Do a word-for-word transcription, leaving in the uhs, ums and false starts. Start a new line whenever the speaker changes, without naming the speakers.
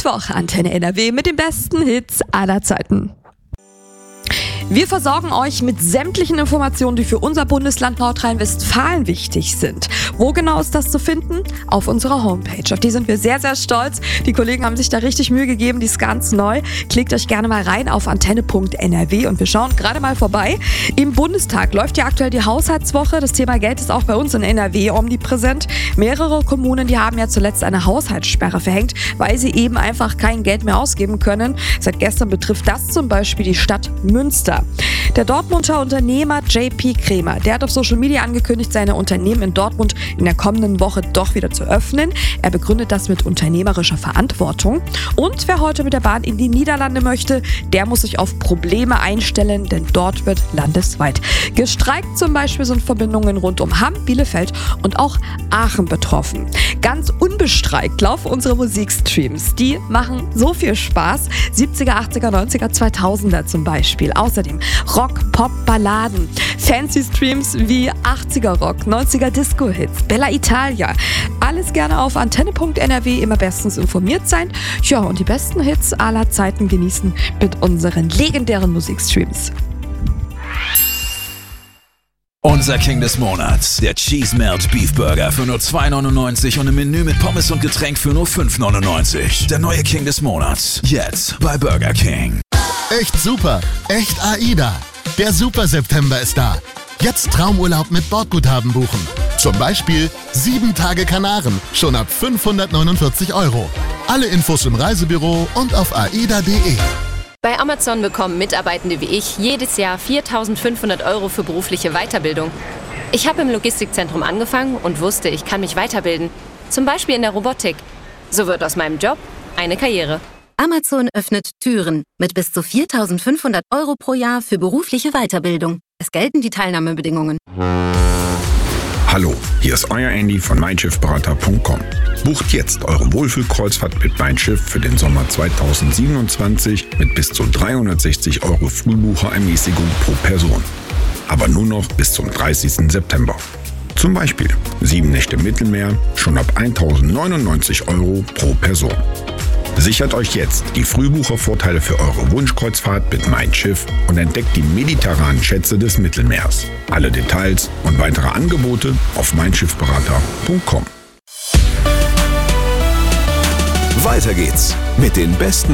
Mittwoch, Antenne N R W mit den besten Hits aller Zeiten. Wir versorgen euch mit sämtlichen Informationen, die für unser Bundesland Nordrhein-Westfalen wichtig sind. Wo genau ist das zu finden? Auf unserer Homepage. Auf die sind wir sehr, sehr stolz. Die Kollegen haben sich da richtig Mühe gegeben, die ist ganz neu. Klickt euch gerne mal rein auf antenne punkt n r w und wir schauen gerade mal vorbei. Im Bundestag läuft ja aktuell die Haushaltswoche. Das Thema Geld ist auch bei uns in N R W omnipräsent. Mehrere Kommunen, die haben ja zuletzt eine Haushaltssperre verhängt, weil sie eben einfach kein Geld mehr ausgeben können. Seit gestern betrifft das zum Beispiel die Stadt Münster. Der Dortmunder Unternehmer J P Krämer, der hat auf Social Media angekündigt, seine Unternehmen in Dortmund in der kommenden Woche doch wieder zu öffnen. Er begründet das mit unternehmerischer Verantwortung. Und wer heute mit der Bahn in die Niederlande möchte, der muss sich auf Probleme einstellen, denn dort wird landesweit gestreikt. Zum Beispiel sind Verbindungen rund um Hamm, Bielefeld und auch Aachen betroffen. Ganz unbestreikt laufen unsere Musikstreams. Die machen so viel Spaß. siebziger, achtziger, neunziger, zweitausender zum Beispiel. Außerdem Rock, Pop, Balladen, fancy Streams wie achtziger Rock, neunziger Disco-Hits, Bella Italia. Alles gerne auf antenne punkt n r w, immer bestens informiert sein. Ja, und die besten Hits aller Zeiten genießen mit unseren legendären Musikstreams.
Unser King des Monats, der Cheese Melt Beef Burger für nur zwei neunundneunzig und ein Menü mit Pommes und Getränk für nur fünf neunundneunzig. Der neue King des Monats, jetzt bei Burger King.
Echt super, echt AIDA. Der Super September ist da. Jetzt Traumurlaub mit Bordguthaben buchen. Zum Beispiel sieben Tage Kanaren, schon ab fünfhundertneunundvierzig Euro. Alle Infos im Reisebüro und auf aida punkt de.
Bei Amazon bekommen Mitarbeitende wie ich jedes Jahr viertausendfünfhundert Euro für berufliche Weiterbildung. Ich habe im Logistikzentrum angefangen und wusste, ich kann mich weiterbilden. Zum Beispiel in der Robotik. So wird aus meinem Job eine Karriere.
Amazon öffnet Türen mit bis zu viertausendfünfhundert Euro pro Jahr für berufliche Weiterbildung. Es gelten die Teilnahmebedingungen.
Hallo, hier ist euer Andy von mein schiff berater punkt com. Bucht jetzt eure Wohlfühlkreuzfahrt mit Mein Schiff für den Sommer zweitausendsiebenundzwanzig mit bis zu dreihundertsechzig Euro Frühbucherermäßigung pro Person. Aber nur noch bis zum dreißigsten September. Zum Beispiel sieben Nächte Mittelmeer schon ab eintausendneunundneunzig Euro pro Person. Sichert euch jetzt die Frühbuchervorteile für eure Wunschkreuzfahrt mit Mein Schiff und entdeckt die mediterranen Schätze des Mittelmeers. Alle Details und weitere Angebote auf mein schiff berater punkt com.
Weiter geht's mit den besten